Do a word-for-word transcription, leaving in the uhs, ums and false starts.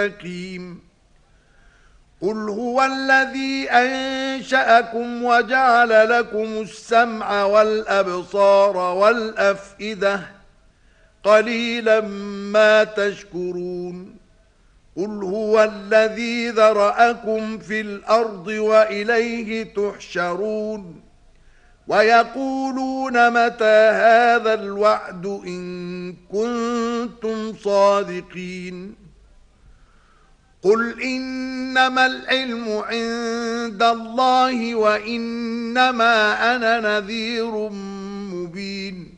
مستقيم قل هو الذي أنشأكم وجعل لكم السمع والأبصار والأفئدة قليلا ما تشكرون قل هو الذي ذرأكم في الأرض وإليه تحشرون ويقولون متى هذا الوعد إن كنتم صادقين قل إنما العلم عند الله وإنما أنا نذير مبين